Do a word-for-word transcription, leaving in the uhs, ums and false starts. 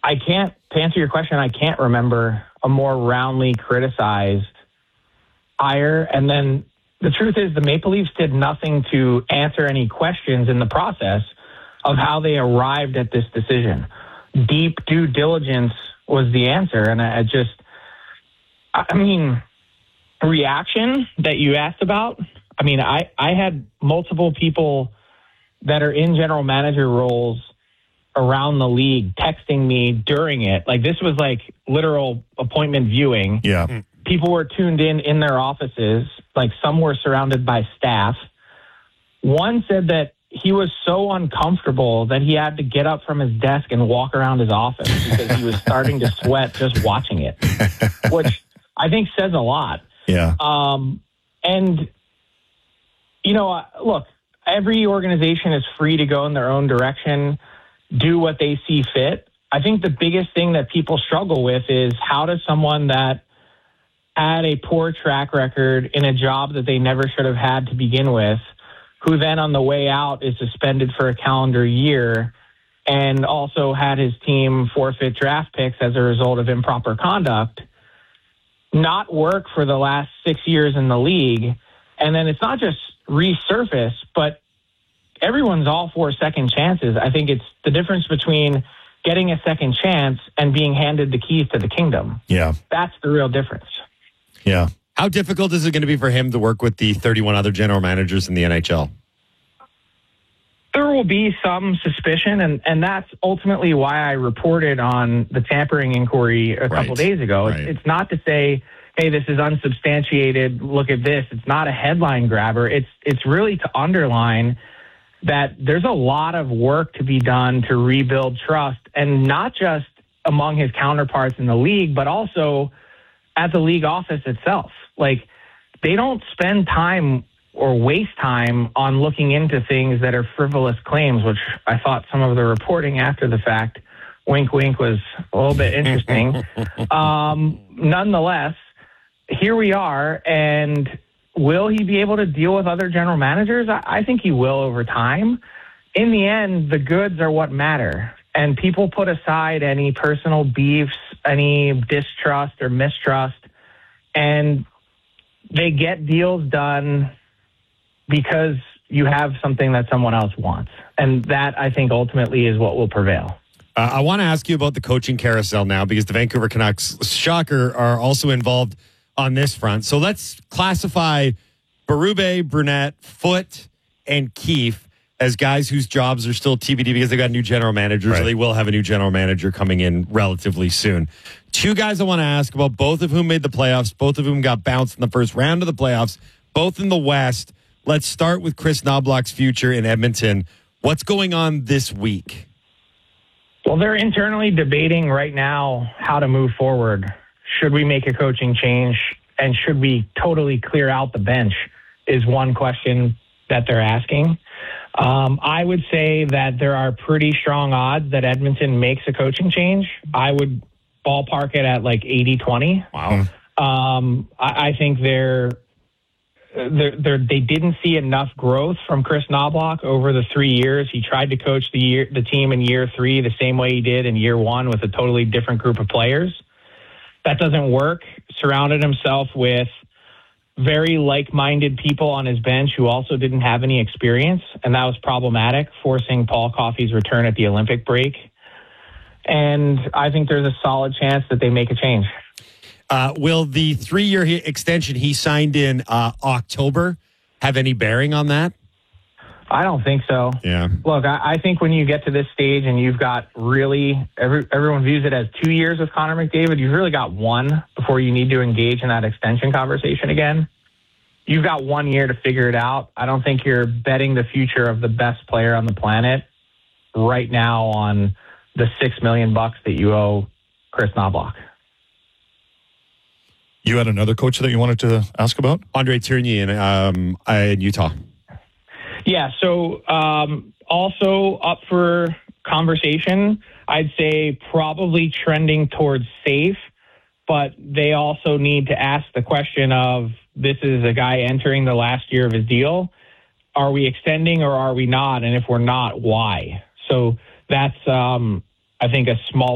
I can't, to answer your question, I can't remember a more roundly criticized hire. And then the truth is the Maple Leafs did nothing to answer any questions in the process of how they arrived at this decision. Deep due diligence was the answer. And I, I just, I mean, reaction that you asked about, I mean, I, I had multiple people that are in general manager roles around the league texting me during it. Like, this was like literal appointment viewing. Yeah. People were tuned in in their offices. Like, some were surrounded by staff. One said that he was so uncomfortable that he had to get up from his desk and walk around his office because he was starting to sweat just watching it, which I think says a lot. Yeah. Um, and, you know, look, every organization is free to go in their own direction, do what they see fit. I think the biggest thing that people struggle with is how does someone that had a poor track record in a job that they never should have had to begin with, who then on the way out is suspended for a calendar year and also had his team forfeit draft picks as a result of improper conduct, not work for the last six years in the league. And then it's not just resurface, but everyone's all for second chances. I think it's the difference between getting a second chance and being handed the keys to the kingdom. Yeah. That's the real difference. Yeah. How difficult is it going to be for him to work with the thirty-one other general managers in the N H L? There will be some suspicion, and, and that's ultimately why I reported on the tampering inquiry a couple Right. days ago. Right. It's, it's not to say, hey, this is unsubstantiated, look at this. It's not a headline grabber. It's it's really to underline that there's a lot of work to be done to rebuild trust, and not just among his counterparts in the league, but also at the league office itself. Like, they don't spend time or waste time on looking into things that are frivolous claims, which I thought some of the reporting after the fact, wink, wink, was a little bit interesting. um, nonetheless, here we are, and will he be able to deal with other general managers? I, I think he will over time. In the end, the goods are what matter, and people put aside any personal beefs, any distrust or mistrust, and they get deals done because you have something that someone else wants. And that, I think, ultimately is what will prevail. Uh, I want to ask you about the coaching carousel now, because the Vancouver Canucks, shocker, are also involved on this front. So let's classify Berube, Brunette, Foote, and Keefe as guys whose jobs are still T B D because they got new general managers. Right. Or they will have a new general manager coming in relatively soon. Two guys I want to ask about, both of whom made the playoffs, both of whom got bounced in the first round of the playoffs, both in the West. Let's start with Chris Knobloch's future in Edmonton. What's going on this week? Well, they're internally debating right now how to move forward. Should we make a coaching change, and should we totally clear out the bench is one question that they're asking. Um, I would say that there are pretty strong odds that Edmonton makes a coaching change. I would ballpark it at like eighty twenty. Wow. Um, I, I think they're, they're, they're, they didn't see enough growth from Chris Knobloch over the three years. He tried to coach the year, the team in year three the same way he did in year one with a totally different group of players. That doesn't work. Surrounded himself with very like-minded people on his bench who also didn't have any experience, and that was problematic, forcing Paul Coffey's return at the Olympic break. And I think there's a solid chance that they make a change. Uh, will the three-year he- extension he signed in uh, October have any bearing on that? I don't think so. Yeah. Look, I, I think when you get to this stage and you've got really, every, everyone views it as two years with Connor McDavid, you've really got one before you need to engage in that extension conversation again. You've got one year to figure it out. I don't think you're betting the future of the best player on the planet right now on the six million bucks that you owe Chris Knobloch. You had another coach that you wanted to ask about? Andre Tourigny in, um, in Utah. Yeah, so um, also up for conversation, I'd say probably trending towards safe, but they also need to ask the question of, this is a guy entering the last year of his deal. Are we extending or are we not? And if we're not, why? So that's, um, I think, a small